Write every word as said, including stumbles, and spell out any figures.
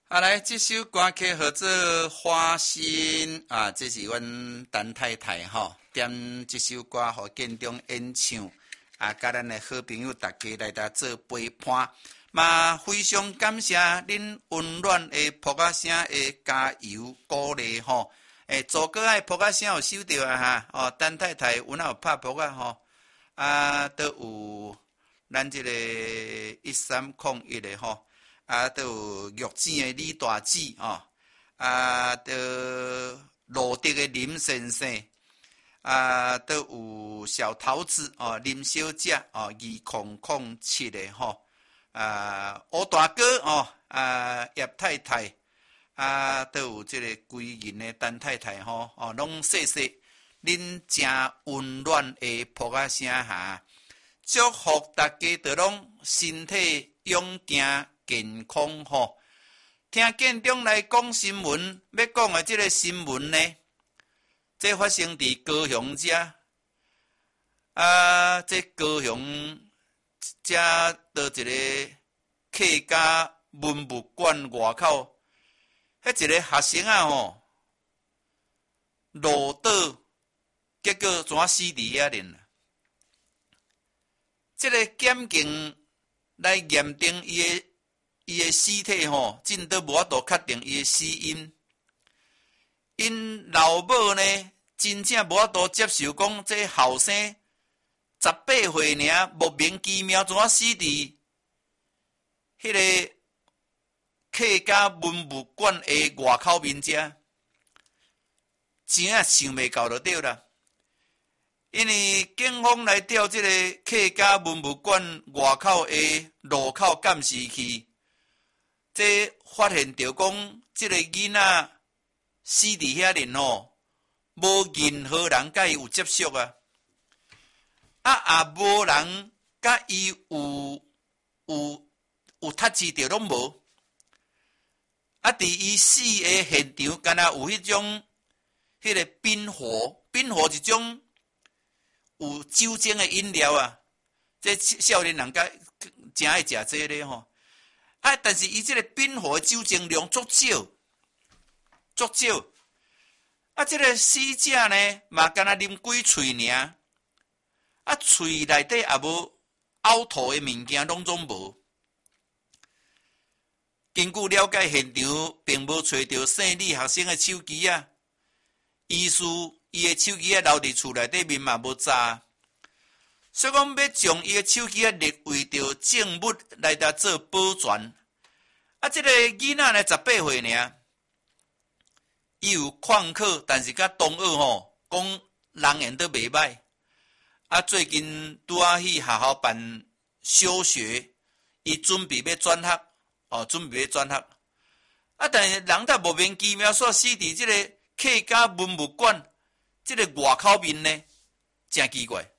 啊，来，这首歌曲叫做《花心》啊，这是阮陈太太吼点这首歌互建中演唱，啊，甲咱的好朋友大家来搭做陪伴，嘛非常感谢恁温暖的扑啊声的加油鼓励吼，诶，做歌爱扑啊声有收到啊哈，哦，陈太太有哪有拍扑啊吼，啊，都有咱这个一三零一的吼。啊，都有玉井的李大姊哦，啊，都罗德的林先生，啊，都有小桃子哦，林小姐哦，二零零七的吼，啊，吴大哥哦，啊，叶太太，啊，都有这个规人的陈太太吼，哦，拢谢谢恁真温暖的扑啊声哈，祝福大家都拢身体勇健。健康吼，听建中来讲新闻，要讲的这个新闻呢，这发生伫高雄遮，啊，这高雄遮倒一个客家文物馆外口，迄一个学生啊吼，落倒，结果怎死伫遐呢？这个检警来验定伊的。伊的尸体吼，真都无法度确定伊的死因。因老母呢，真正无法度接受讲，这后生十八岁尔，莫名其妙怎死伫迄个客家文物馆的外口面遮，真啊想袂到就对啦。因为警方来调这个客家文物馆外口的路口监视器。这发现着讲，这个囡仔死伫遐人吼，无任何人甲伊有接触啊，啊也无人甲伊有有有tou触着拢无。啊，伫伊死的现场，敢若有迄种迄个冰火，冰火一种有酒精的饮料啊，这少年人甲真爱食这个吼。啊！但是伊即个冰火酒精量足少，足少。啊，即、这个死者呢，嘛敢若啉几喙尔，啊，喙内底也无呕吐的物件，拢总无。根据了解，现场并无找到姓李学生的手机啊，遗失伊的手机啊，留伫厝内底面嘛无查。所以讲要将伊的手机啊列为着证物来搭做保全。啊，这个囡仔呢十八岁尔，伊有旷课，但是甲同学吼讲人缘都袂歹。啊，最近拄啊去学校办休学，伊准备要转学，哦，准备要转学。啊，但是人才莫名其妙煞死伫这个客家文物馆这个外口面呢，真奇怪。